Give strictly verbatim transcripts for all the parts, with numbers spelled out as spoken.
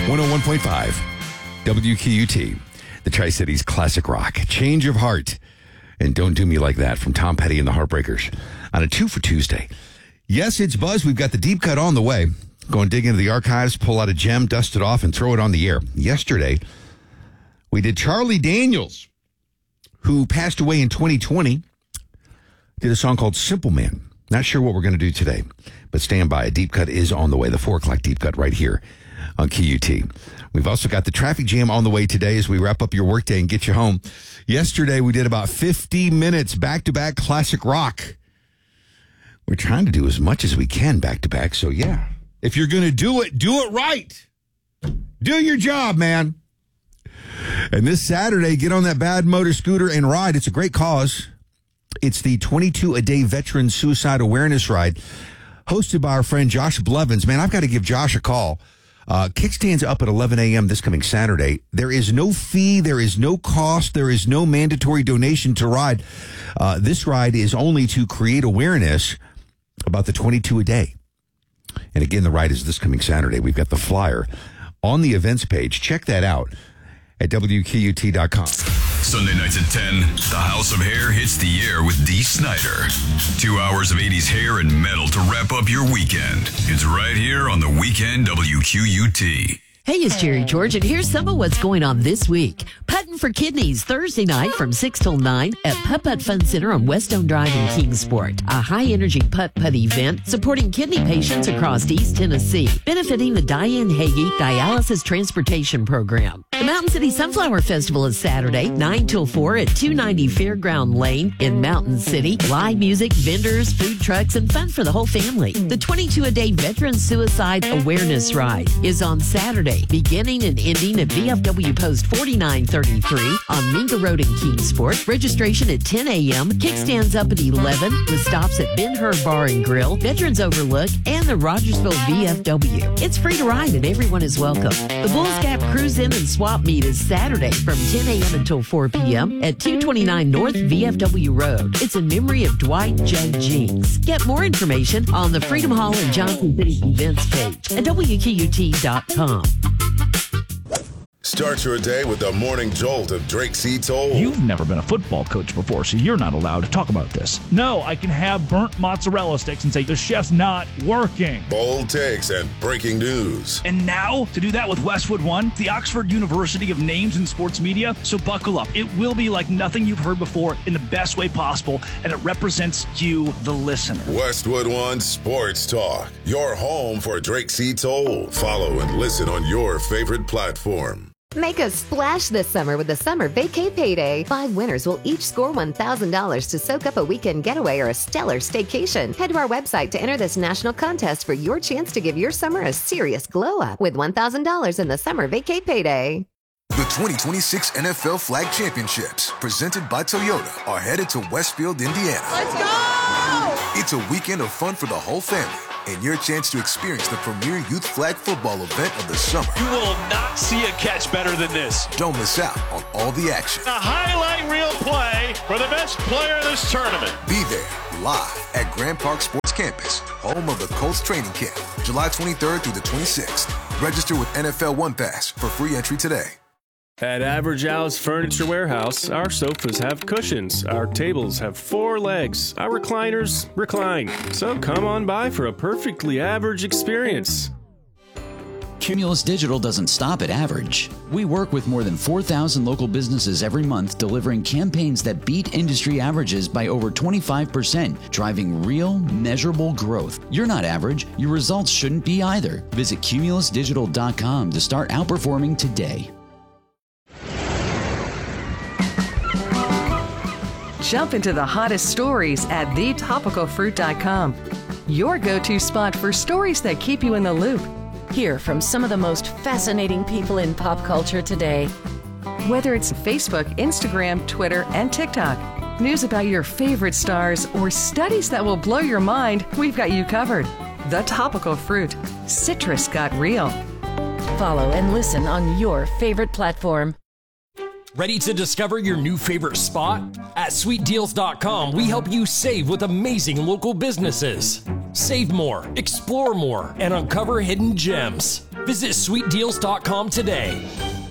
one oh one point five W Q U T, the Tri-Cities Classic Rock. Change of Heart and Don't Do Me Like That from Tom Petty and the Heartbreakers on a two for Tuesday. Yes, it's Buzz. We've got the deep cut on the way. Go and dig into the archives, pull out a gem, dust it off, and throw it on the air. Yesterday, we did Charlie Daniels, who passed away in twenty twenty, did a song called Simple Man. Not sure what we're going to do today, but stand by. A deep cut is on the way. The four o'clock deep cut right here on Q U T. We've also got the traffic jam on the way today as we wrap up your workday and get you home. Yesterday, we did about fifty minutes back-to-back classic rock. We're trying to do as much as we can back-to-back, so yeah. If you're going to do it, do it right. Do your job, man. And this Saturday, get on that bad motor scooter and ride. It's a great cause. It's the twenty-two a day Veteran Suicide Awareness Ride, hosted by our friend Josh Blevins. Man, I've got to give Josh a call. Uh, kickstand's up at eleven a.m. this coming Saturday. There is no fee. There is no cost. There is no mandatory donation to ride. Uh, this ride is only to create awareness about the twenty-two a day. And again, the ride is this coming Saturday. We've got the flyer on the events page. Check that out at W Q U T dot com. Sunday nights at ten, the House of Hair hits the air with Dee Snider. Two hours of eighties hair and metal to wrap up your weekend. It's right here on the Weekend W Q U T. Hey, it's Jerry George, and here's some of what's going on this week. Putting for Kidneys, Thursday night from six till nine at Putt Putt Fun Center on Westone Drive in Kingsport. A high-energy putt-putt event supporting kidney patients across East Tennessee, benefiting the Diane Hagee Dialysis Transportation Program. The Mountain City Sunflower Festival is Saturday, nine till four at two ninety Fairground Lane in Mountain City. Live music, vendors, food trucks, and fun for the whole family. The twenty-two a day Veteran Suicide Awareness Ride is on Saturday, beginning and ending at V F W Post forty-nine thirty-three on Minga Road in Kingsport. Registration at ten a.m. Kickstands up at eleven. The stops at Ben-Hur Bar and Grill, Veterans Overlook, and the Rogersville V F W. It's free to ride and everyone is welcome. The Bulls Gap Cruise In and Swap Meet is Saturday from ten a.m. until four p.m. at two twenty-nine North V F W Road. It's in memory of Dwight Judd Jinks. Get more information on the Freedom Hall and Johnson City events page at W Q U T dot com. Start your day with the morning jolt of Drake C. Toll. You've never been a football coach before, so you're not allowed to talk about this. No, I can have burnt mozzarella sticks and say the chef's not working. Bold takes and breaking news. And now, to do that with Westwood One, the Oxford University of Names in Sports Media. So buckle up. It will be like nothing you've heard before in the best way possible, and it represents you, the listener. Westwood One Sports Talk, your home for Drake C. Toll. Follow and listen on your favorite platform. Make a splash this summer with the Summer Vacay Payday. Five winners will each score one thousand dollars to soak up a weekend getaway or a stellar staycation. Head to our website to enter this national contest for your chance to give your summer a serious glow up with one thousand dollars in the Summer Vacay Payday. The twenty twenty-six N F L Flag Championships, presented by Toyota, are headed to Westfield, Indiana. Let's go! It's a weekend of fun for the whole family, and your chance to experience the premier youth flag football event of the summer. You will not see a catch better than this. Don't miss out on all the action. A highlight reel play for the best player in this tournament. Be there, live at Grand Park Sports Campus, home of the Colts training camp, July twenty-third through the twenty-sixth. Register with N F L One Pass for free entry today. At Average Al's Furniture Warehouse, our sofas have cushions, our tables have four legs, our recliners recline. So come on by for a perfectly average experience. Cumulus Digital doesn't stop at average. We work with more than four thousand local businesses every month, delivering campaigns that beat industry averages by over twenty-five percent, driving real, measurable growth. You're not average. Your results shouldn't be either. Visit Cumulus Digital dot com to start outperforming today. Jump into the hottest stories at the topical fruit dot com. Your go-to spot for stories that keep you in the loop. Hear from some of the most fascinating people in pop culture today. Whether it's Facebook, Instagram, Twitter, and TikTok, news about your favorite stars, or studies that will blow your mind, we've got you covered. The Topical Fruit. Citrus got real. Follow and listen on your favorite platform. Ready to discover your new favorite spot? At sweet deals dot com, we help you save with amazing local businesses. Save more, explore more, and uncover hidden gems. Visit sweet deals dot com today.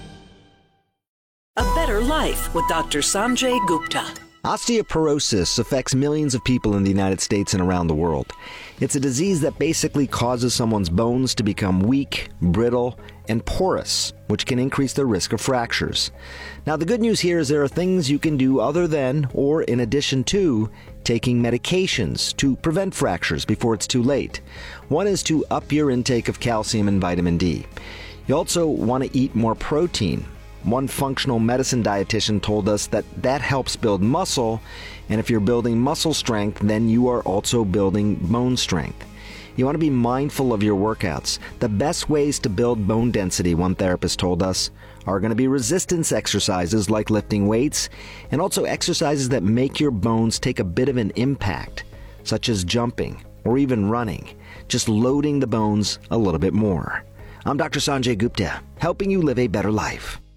A better life with Doctor Sanjay Gupta. Osteoporosis affects millions of people in the United States and around the world. It's a disease that basically causes someone's bones to become weak, brittle, and porous, which can increase the risk of fractures. Now, the good news here is there are things you can do other than, or in addition to, taking medications to prevent fractures before it's too late. One is to up your intake of calcium and vitamin D. You also want to eat more protein. One functional medicine dietitian told us that that helps build muscle, and if you're building muscle strength, then you are also building bone strength. You want to be mindful of your workouts. The best ways to build bone density, one therapist told us, are going to be resistance exercises like lifting weights, and also exercises that make your bones take a bit of an impact, such as jumping or even running, just loading the bones a little bit more. I'm Doctor Sanjay Gupta, helping you live a better life.